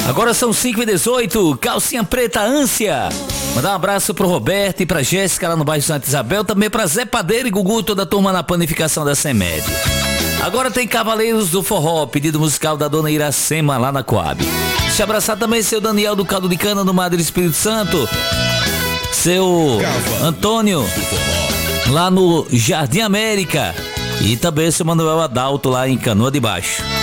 Agora são 5h18, calcinha preta ânsia. Mandar um abraço pro Roberto e pra Jéssica lá no bairro Santa Isabel, também pra Zé Padeiro e Gugu, toda a turma na panificação da CEMED. Agora tem Cavaleiros do Forró, pedido musical da dona Iracema lá na Coab. Deixa eu abraçar também seu Daniel do Caldo de Cana no Madre Espírito Santo, seu Antônio lá no Jardim América e também seu Manuel Adalto lá em Canoa de Baixo.